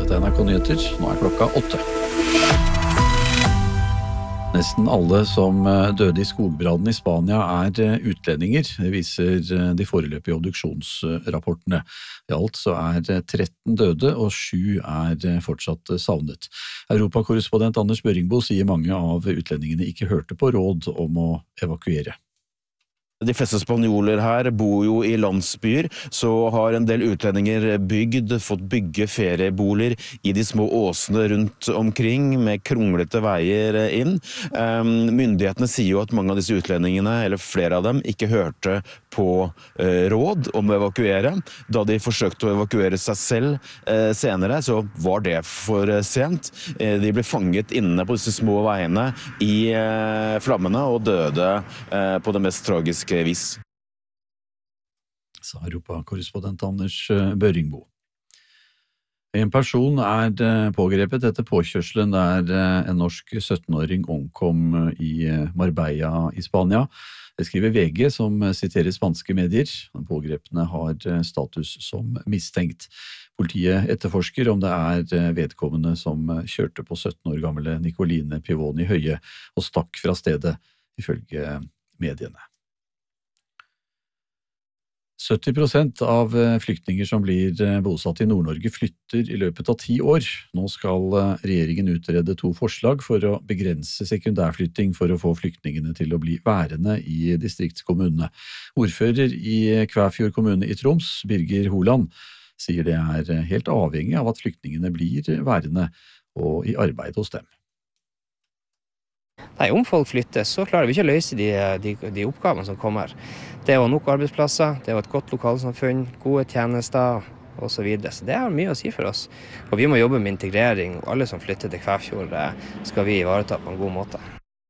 Dette NRK Nyheter, nå klokka 8. Nesten alle som døde i skogbrannen i Spania utlendinger, det viser de foreløpige obduksjonsrapportene. I alt så 13 døde og 7 fortsatt savnet. Europakorrespondent Anders Børingbo sier mange av utlendingene ikke hørte på råd om å evakuere. De fleste spanjoler her bor jo i landsbyer, så har en del utlendinger fått bygge ferieboliger i de små åsene rundt omkring, med kronglete veier inn. Myndighetene sier jo at mange av disse utlendingene, eller flere av dem, ikke hørte på råd om å evakuere. Da de forsøkte å evakuere seg selv senere, så var det for sent. De ble fanget inne på disse små veiene i flammene og døde på det mest tragiske vis. Sa Europakorrespondent Anders Børingbo. En person pågrepet etter påkjørselen der en norsk 17-åring omkom i Marbella i Spania. Det skriver VG, som siterer spanske medier. Den pågrepne har status som mistenkt. Politiet etterforsker om det vedkommende som kjørte på 17 år gamle Nicoline Pivoni Høie og stakk fra stedet, ifølge mediene. 70% av flyktninger som blir bosatt i Nord-Norge flytter i løpet av 10 år. Nå skal regjeringen utrede 2 forslag for å begrense sekundærflytting for å få flyktningene til å bli værende i distriktskommunene. Ordfører i Kvæfjord kommune i Troms, Birger Holand, sier det helt avhengig av at flyktningene blir værende og i arbeid hos dem. Nei, om folk flytter, så klarer vi ikke å løse de oppgavene som kommer. Det å ha nok arbeidsplasser, det å ha et godt lokalsamfunn, gode tjenester og så videre. Så det har mye å si for oss. Og vi må jobbe med integrering, og alle som flytter til Kvæfjord skal vi ivareta på en god måte.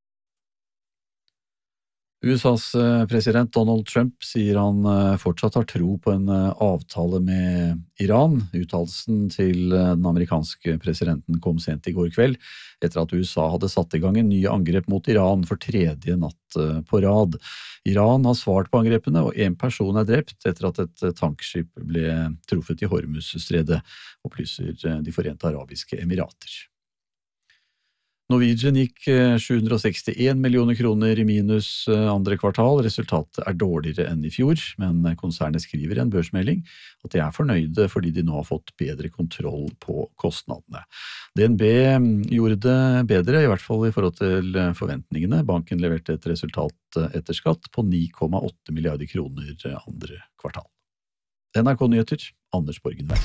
USAs president Donald Trump sier han fortsatt har tro på en avtale med Iran. Uttalelsen til den amerikanske presidenten kom sent i går kveld, etter at USA hadde satt i gang en ny angrep mot Iran for 3. natt på rad. Iran har svart på angrepene, og 1 person drept etter at et tankskip ble truffet i Hormuzstredet, opplyser De Forente Arabiske Emirater. Norwegian gikk 761 millioner kroner i minus andre kvartal. Resultatet dårligere enn i fjor, men konsernet skriver i en børsmelding at de fornøyde fordi de nå har fått bedre kontroll på kostnadene. DNB gjorde det bedre, i hvert fall i forhold til forventningene. Banken leverte et resultat etter skatt på 9,8 milliarder kroner andre kvartal. NRK Nyheter, Anders Borgenberg.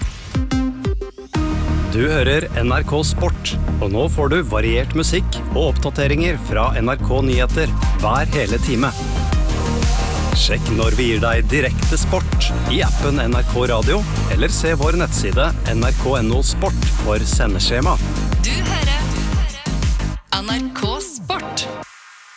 Du hører NRK Sport, og nå får du variert musikk og oppdateringer fra NRK Nyheter hver hele time. Sjekk når vi gir deg direkte sport i appen NRK Radio, eller se vår nettside nrk.no sport for sendeskjema. Du hører NRK